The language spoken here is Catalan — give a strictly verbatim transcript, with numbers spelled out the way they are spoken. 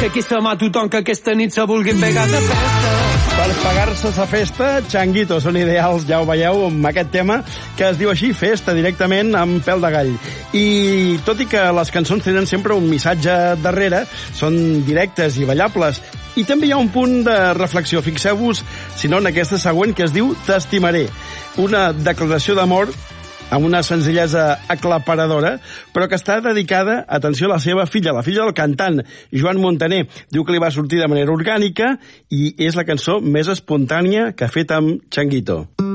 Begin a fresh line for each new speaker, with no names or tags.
aquí som a tothom que aquesta nit se vulguin pegar de festa.
Per pegar-se a festa, Changuito, són ideals, ja ho veieu, amb aquest tema que es diu així, festa, directament amb pèl de gall. I tot i que les cançons tenen sempre un missatge darrere, són directes i ballables, i també hi ha un punt de reflexió. Fixeu-vos, si no, en aquesta següent, que es diu T'estimaré. Una declaració d'amor amb una senzillesa aclaparadora, però que està dedicada, atenció, a la seva filla, la filla del cantant, Joan Montaner. Diu que li va sortir de manera orgànica i és la cançó més espontània que ha fet amb Changuito.